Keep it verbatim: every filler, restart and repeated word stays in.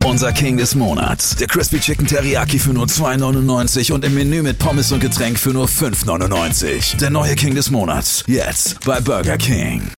Unser King des Monats. Der Crispy Chicken Teriyaki für nur zwei neunundneunzig und im Menü mit Pommes und Getränk für nur fünf neunundneunzig. Der neue King des Monats. Jetzt bei Burger King.